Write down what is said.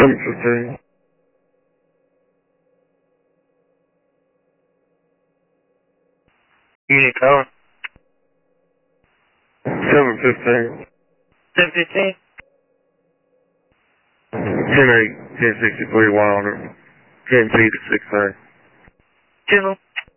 715. Unit code. 715. 715. 10-8, 1063 Wilder. 10P to 6A. Chisel.